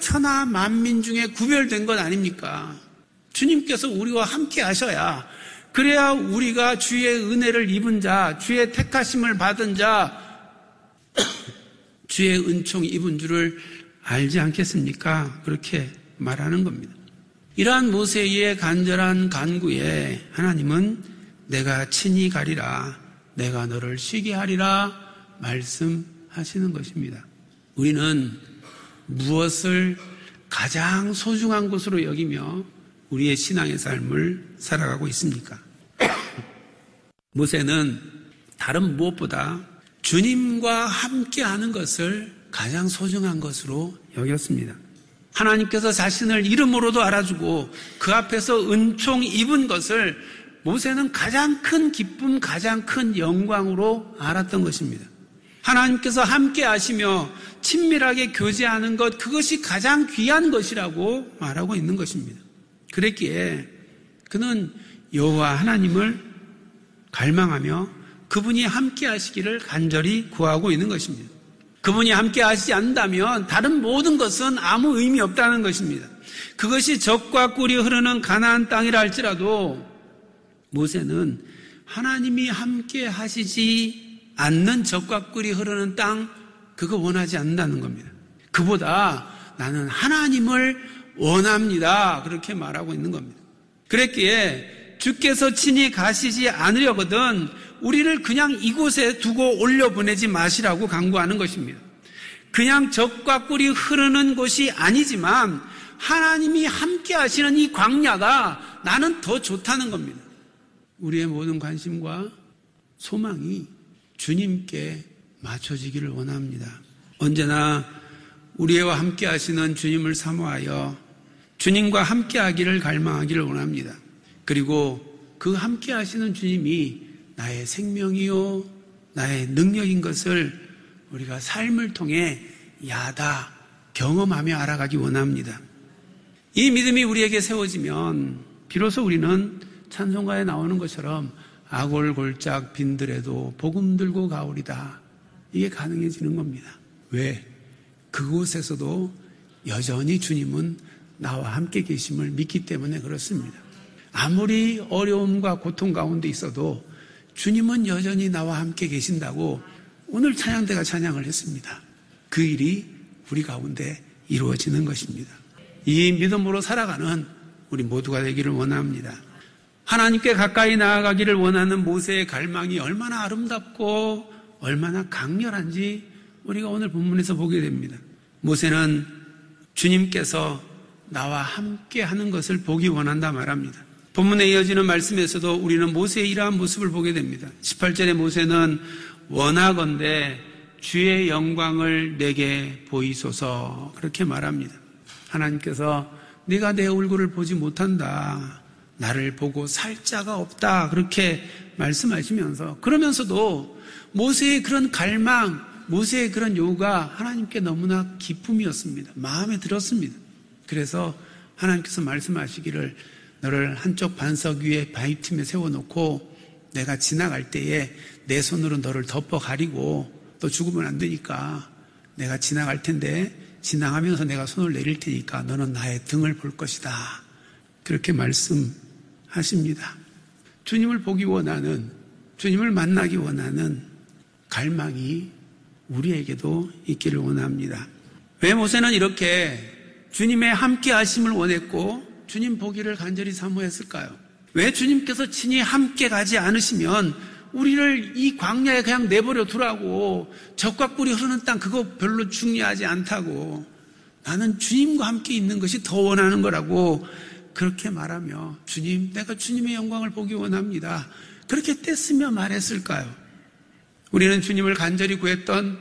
천하 만민 중에 구별된 것 아닙니까? 주님께서 우리와 함께 하셔야, 그래야 우리가 주의 은혜를 입은 자, 주의 택하심을 받은 자, 주의 은총 입은 줄을 알지 않겠습니까? 그렇게 말하는 겁니다. 이러한 모세의 간절한 간구에 하나님은 내가 친히 가리라, 내가 너를 쉬게 하리라 말씀하시는 것입니다. 우리는 무엇을 가장 소중한 것으로 여기며 우리의 신앙의 삶을 살아가고 있습니까? 모세는 다른 무엇보다 주님과 함께하는 것을 가장 소중한 것으로 여겼습니다. 하나님께서 자신을 이름으로도 알아주고 그 앞에서 은총 입은 것을 모세는 가장 큰 기쁨, 가장 큰 영광으로 알았던 것입니다. 하나님께서 함께 하시며 친밀하게 교제하는 것, 그것이 가장 귀한 것이라고 말하고 있는 것입니다. 그랬기에 그는 여호와 하나님을 갈망하며 그분이 함께 하시기를 간절히 구하고 있는 것입니다. 그분이 함께 하시지 않는다면 다른 모든 것은 아무 의미 없다는 것입니다. 그것이 젖과 꿀이 흐르는 가나안 땅이라 할지라도 모세는 하나님이 함께 하시지 않는 젖과 꿀이 흐르는 땅, 그거 원하지 않는다는 겁니다. 그보다 나는 하나님을 원합니다. 그렇게 말하고 있는 겁니다. 그랬기에 주께서 친히 가시지 않으려거든 우리를 그냥 이곳에 두고 올려보내지 마시라고 간구하는 것입니다. 그냥 젖과 꿀이 흐르는 곳이 아니지만 하나님이 함께 하시는 이 광야가 나는 더 좋다는 겁니다. 우리의 모든 관심과 소망이 주님께 맞춰지기를 원합니다. 언제나 우리와 함께 하시는 주님을 사모하여 주님과 함께 하기를 갈망하기를 원합니다. 그리고 그 함께 하시는 주님이 나의 생명이요 나의 능력인 것을 우리가 삶을 통해 야다 경험하며 알아가기 원합니다. 이 믿음이 우리에게 세워지면 비로소 우리는 찬송가에 나오는 것처럼 아골골짝 빈들에도 복음 들고 가오리다, 이게 가능해지는 겁니다. 왜? 그곳에서도 여전히 주님은 나와 함께 계심을 믿기 때문에 그렇습니다. 아무리 어려움과 고통 가운데 있어도 주님은 여전히 나와 함께 계신다고 오늘 찬양대가 찬양을 했습니다. 그 일이 우리 가운데 이루어지는 것입니다. 이 믿음으로 살아가는 우리 모두가 되기를 원합니다. 하나님께 가까이 나아가기를 원하는 모세의 갈망이 얼마나 아름답고 얼마나 강렬한지 우리가 오늘 본문에서 보게 됩니다. 모세는 주님께서 나와 함께 하는 것을 보기 원한다 말합니다. 본문에 이어지는 말씀에서도 우리는 모세의 이러한 모습을 보게 됩니다. 18절에 모세는 원하건대 주의 영광을 내게 보이소서, 그렇게 말합니다. 하나님께서 네가 내 얼굴을 보지 못한다, 나를 보고 살 자가 없다, 그렇게 말씀하시면서, 그러면서도 모세의 그런 갈망, 모세의 그런 요구가 하나님께 너무나 기쁨이었습니다. 마음에 들었습니다. 그래서 하나님께서 말씀하시기를 너를 한쪽 반석 위에 바위틈에 세워놓고 내가 지나갈 때에 내 손으로 너를 덮어 가리고, 또 죽으면 안 되니까 내가 지나갈 텐데 지나가면서 내가 손을 내릴 테니까 너는 나의 등을 볼 것이다, 그렇게 말씀하십니다. 주님을 보기 원하는, 주님을 만나기 원하는 갈망이 우리에게도 있기를 원합니다. 왜 모세는 이렇게 주님의 함께 하심을 원했고 주님 보기를 간절히 사모했을까요? 왜 주님께서 친히 함께 가지 않으시면 우리를 이 광야에 그냥 내버려 두라고, 젖과 꿀이 흐르는 땅 그거 별로 중요하지 않다고, 나는 주님과 함께 있는 것이 더 원하는 거라고 그렇게 말하며 주님, 내가 주님의 영광을 보기 원합니다, 그렇게 떼쓰며 말했을까요? 우리는 주님을 간절히 구했던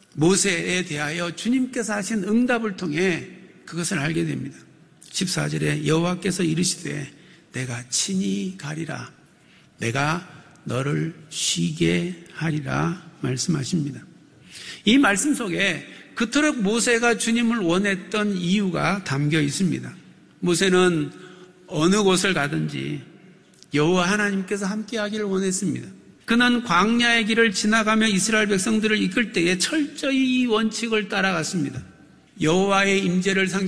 모세에 대하여 주님께서 하신 응답을 통해 그것을 알게 됩니다. 14절에 여호와께서 이르시되 내가 친히 가리라, 내가 너를 쉬게 하리라 말씀하십니다. 이 말씀 속에 그토록 모세가 주님을 원했던 이유가 담겨 있습니다. 모세는 어느 곳을 가든지 여호와 하나님께서 함께하기를 원했습니다. 그는 광야의 길을 지나가며 이스라엘 백성들을 이끌 때에 철저히 이 원칙을 따라갔습니다. 여호와의 임재를